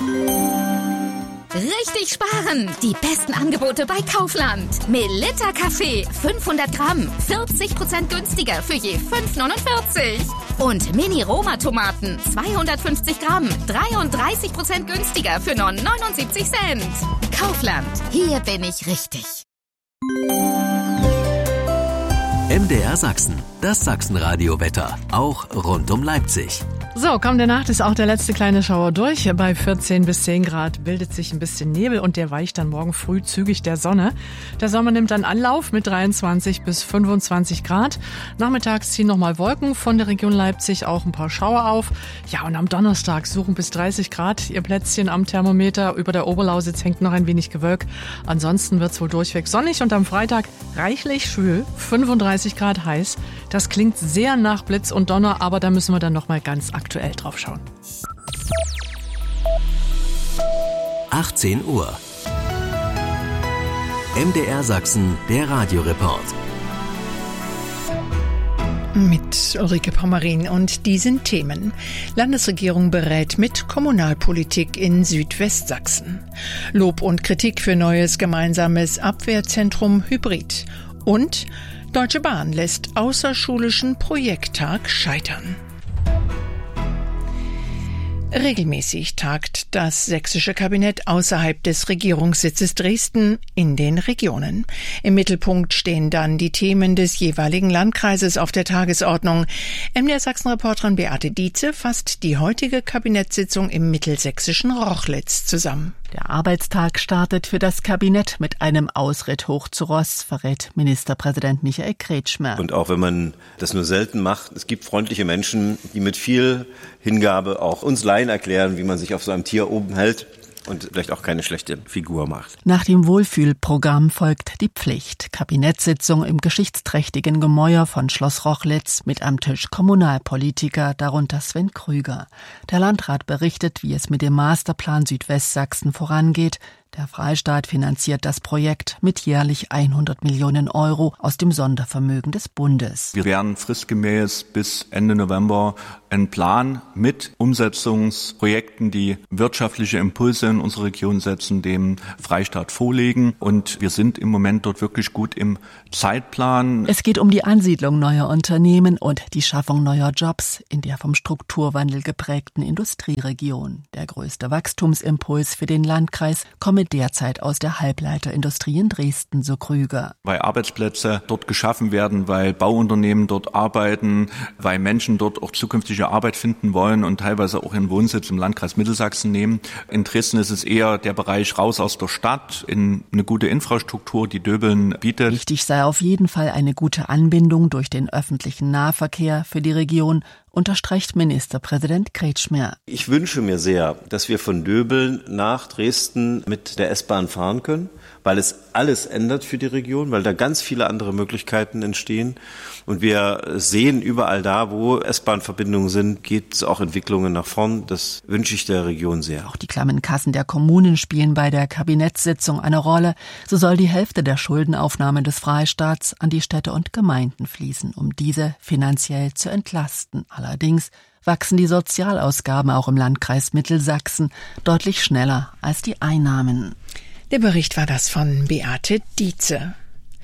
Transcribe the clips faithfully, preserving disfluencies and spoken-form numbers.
Richtig sparen! Die besten Angebote bei Kaufland. Melitta Kaffee, fünfhundert Gramm, vierzig Prozent günstiger für je fünf neunundvierzig. Und Mini-Roma-Tomaten, zweihundertfünfzig Gramm, dreiunddreißig Prozent günstiger für nur neunundsiebzig Cent. Kaufland, hier bin ich richtig. M D R Sachsen, das Sachsenradio-Wetter, auch rund um Leipzig. So, komm, der Nacht ist auch der letzte kleine Schauer durch. Bei vierzehn bis zehn Grad bildet sich ein bisschen Nebel und der weicht dann morgen früh zügig der Sonne. Der Sommer nimmt dann Anlauf mit dreiundzwanzig bis fünfundzwanzig Grad. Nachmittags ziehen nochmal Wolken von der Region Leipzig, auch ein paar Schauer auf. Ja, und am Donnerstag suchen bis dreißig Grad ihr Plätzchen am Thermometer. Über der Oberlausitz hängt noch ein wenig Gewölk. Ansonsten wird's wohl durchweg sonnig und am Freitag reichlich schwül, fünfunddreißig Grad heiß. Das klingt sehr nach Blitz und Donner, aber da müssen wir dann nochmal ganz aktuell drauf schauen. achtzehn Uhr. M D R Sachsen, der Radioreport. Mit Ulrike Pommerin und diesen Themen. Landesregierung berät mit Kommunalpolitik in Südwestsachsen. Lob und Kritik für neues gemeinsames Abwehrzentrum Hybrid. Und Deutsche Bahn lässt außerschulischen Projekttag scheitern. Regelmäßig tagt das sächsische Kabinett außerhalb des Regierungssitzes Dresden in den Regionen. Im Mittelpunkt stehen dann die Themen des jeweiligen Landkreises auf der Tagesordnung. M D R Sachsen-Reporterin Beate Dietze fasst die heutige Kabinettssitzung im mittelsächsischen Rochlitz zusammen. Der Arbeitstag startet für das Kabinett mit einem Ausritt hoch zu Ross, verrät Ministerpräsident Michael Kretschmer. Und auch wenn man das nur selten macht, es gibt freundliche Menschen, die mit viel Hingabe auch uns Laien erklären, wie man sich auf so einem Tier oben hält und vielleicht auch keine schlechte Figur macht. Nach dem Wohlfühlprogramm folgt die Pflicht. Kabinettssitzung im geschichtsträchtigen Gemäuer von Schloss Rochlitz mit am Tisch Kommunalpolitiker, darunter Sven Krüger. Der Landrat berichtet, wie es mit dem Masterplan Südwestsachsen vorangeht. Der Freistaat finanziert das Projekt mit jährlich hundert Millionen Euro aus dem Sondervermögen des Bundes. Wir werden fristgemäß bis Ende November einen Plan mit Umsetzungsprojekten, die wirtschaftliche Impulse in unsere Region setzen, dem Freistaat vorlegen. Und wir sind im Moment dort wirklich gut im Zeitplan. Es geht um die Ansiedlung neuer Unternehmen und die Schaffung neuer Jobs in der vom Strukturwandel geprägten Industrieregion. Der größte Wachstumsimpuls für den Landkreis komme derzeit aus der Halbleiterindustrie in Dresden, so Krüger. Weil Arbeitsplätze dort geschaffen werden, weil Bauunternehmen dort arbeiten, weil Menschen dort auch zukünftige Arbeit finden wollen und teilweise auch ihren Wohnsitz im Landkreis Mittelsachsen nehmen. In Dresden ist es eher der Bereich raus aus der Stadt, in eine gute Infrastruktur, die Döbeln bietet. Wichtig sei auf jeden Fall eine gute Anbindung durch den öffentlichen Nahverkehr für die Region, unterstreicht Ministerpräsident Kretschmer. Ich wünsche mir sehr, dass wir von Döbeln nach Dresden mit der S-Bahn fahren können, weil es alles ändert für die Region, weil da ganz viele andere Möglichkeiten entstehen. Und wir sehen überall da, wo S-Bahn-Verbindungen sind, gibt es auch Entwicklungen nach vorn. Das wünsche ich der Region sehr. Auch die klammen Kassen der Kommunen spielen bei der Kabinettssitzung eine Rolle. So soll die Hälfte der Schuldenaufnahme des Freistaats an die Städte und Gemeinden fließen, um diese finanziell zu entlasten. Allerdings wachsen die Sozialausgaben auch im Landkreis Mittelsachsen deutlich schneller als die Einnahmen. Der Bericht war das von Beate Dietze.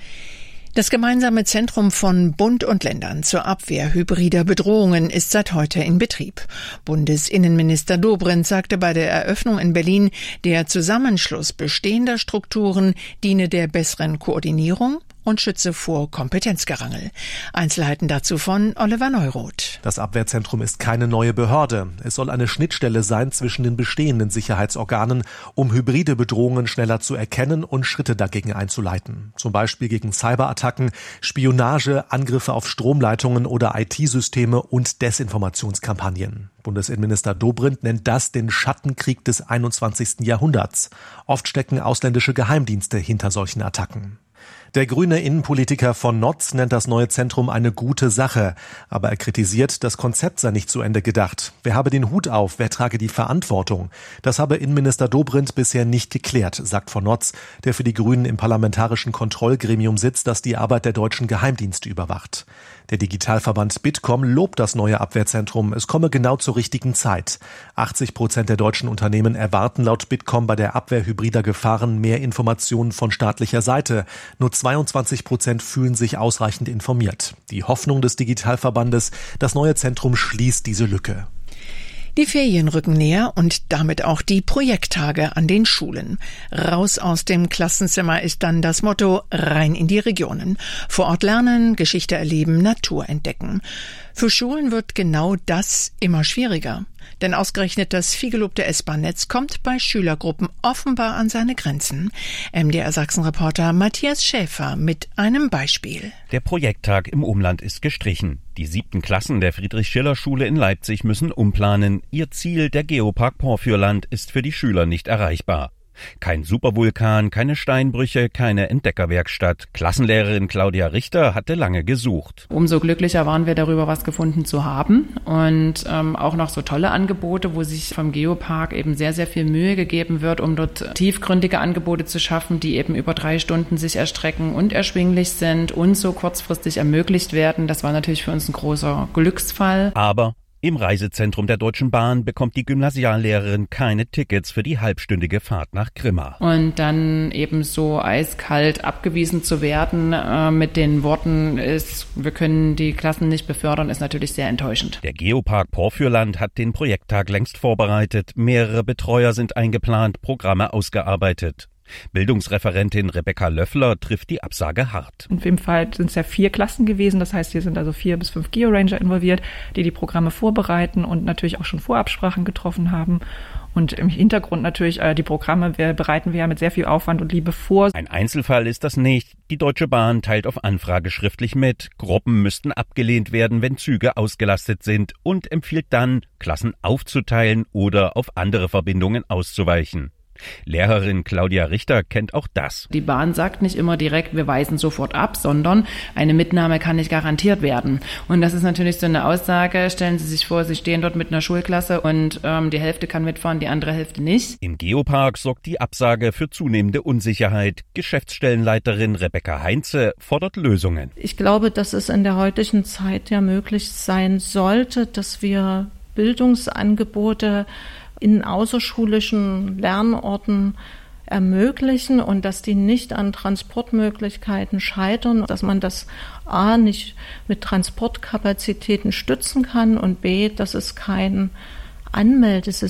Das gemeinsame Zentrum von Bund und Ländern zur Abwehr hybrider Bedrohungen ist seit heute in Betrieb. Bundesinnenminister Dobrindt sagte bei der Eröffnung in Berlin, der Zusammenschluss bestehender Strukturen diene der besseren Koordinierung und schütze vor Kompetenzgerangel. Einzelheiten dazu von Oliver Neuroth. Das Abwehrzentrum ist keine neue Behörde. Es soll eine Schnittstelle sein zwischen den bestehenden Sicherheitsorganen, um hybride Bedrohungen schneller zu erkennen und Schritte dagegen einzuleiten. Zum Beispiel gegen Cyberattacken, Spionage, Angriffe auf Stromleitungen oder I T-Systeme und Desinformationskampagnen. Bundesinnenminister Dobrindt nennt das den Schattenkrieg des einundzwanzigsten Jahrhunderts. Oft stecken ausländische Geheimdienste hinter solchen Attacken. Der grüne Innenpolitiker von Notz nennt das neue Zentrum eine gute Sache. Aber er kritisiert, das Konzept sei nicht zu Ende gedacht. Wer habe den Hut auf, wer trage die Verantwortung? Das habe Innenminister Dobrindt bisher nicht geklärt, sagt von Notz, der für die Grünen im parlamentarischen Kontrollgremium sitzt, das die Arbeit der deutschen Geheimdienste überwacht. Der Digitalverband Bitkom lobt das neue Abwehrzentrum. Es komme genau zur richtigen Zeit. achtzig Prozent der deutschen Unternehmen erwarten laut Bitkom bei der Abwehr hybrider Gefahren mehr Informationen von staatlicher Seite. Nur zweiundzwanzig Prozent fühlen sich ausreichend informiert. Die Hoffnung des Digitalverbandes, das neue Zentrum schließt diese Lücke. Die Ferien rücken näher und damit auch die Projekttage an den Schulen. Raus aus dem Klassenzimmer ist dann das Motto, rein in die Regionen. Vor Ort lernen, Geschichte erleben, Natur entdecken. Für Schulen wird genau das immer schwieriger. Denn ausgerechnet das vielgelobte S-Bahn-Netz kommt bei Schülergruppen offenbar an seine Grenzen. M D R Sachsen-Reporter Matthias Schäfer mit einem Beispiel. Der Projekttag im Umland ist gestrichen. Die siebten Klassen der Friedrich-Schiller-Schule in Leipzig müssen umplanen. Ihr Ziel, der Geopark Porfürland, ist für die Schüler nicht erreichbar. Kein Supervulkan, keine Steinbrüche, keine Entdeckerwerkstatt. Klassenlehrerin Claudia Richter hatte lange gesucht. Umso glücklicher waren wir darüber, was gefunden zu haben. Und ähm, auch noch so tolle Angebote, wo sich vom Geopark eben sehr, sehr viel Mühe gegeben wird, um dort tiefgründige Angebote zu schaffen, die eben über drei Stunden sich erstrecken und erschwinglich sind und so kurzfristig ermöglicht werden. Das war natürlich für uns ein großer Glücksfall. Aber im Reisezentrum der Deutschen Bahn bekommt die Gymnasiallehrerin keine Tickets für die halbstündige Fahrt nach Grimma. Und dann eben so eiskalt abgewiesen zu werden äh, mit den Worten, ist, wir können die Klassen nicht befördern, ist natürlich sehr enttäuschend. Der Geopark Porfürland hat den Projekttag längst vorbereitet. Mehrere Betreuer sind eingeplant, Programme ausgearbeitet. Bildungsreferentin Rebecca Löffler trifft die Absage hart. In dem Fall sind es ja vier Klassen gewesen, das heißt, hier sind also vier bis fünf Georanger involviert, die die Programme vorbereiten und natürlich auch schon Vorabsprachen getroffen haben. Und im Hintergrund natürlich äh, die Programme wir, bereiten wir ja mit sehr viel Aufwand und Liebe vor. Ein Einzelfall ist das nicht. Die Deutsche Bahn teilt auf Anfrage schriftlich mit. Gruppen müssten abgelehnt werden, wenn Züge ausgelastet sind und empfiehlt dann, Klassen aufzuteilen oder auf andere Verbindungen auszuweichen. Lehrerin Claudia Richter kennt auch das. Die Bahn sagt nicht immer direkt, wir weisen sofort ab, sondern eine Mitnahme kann nicht garantiert werden. Und das ist natürlich so eine Aussage, stellen Sie sich vor, Sie stehen dort mit einer Schulklasse und ähm, die Hälfte kann mitfahren, die andere Hälfte nicht. Im Geopark sorgt die Absage für zunehmende Unsicherheit. Geschäftsstellenleiterin Rebecca Heinze fordert Lösungen. Ich glaube, dass es in der heutigen Zeit ja möglich sein sollte, dass wir Bildungsangebote in außerschulischen Lernorten ermöglichen und dass die nicht an Transportmöglichkeiten scheitern, dass man das A nicht mit Transportkapazitäten stützen kann und B, dass es kein Anmeldesystem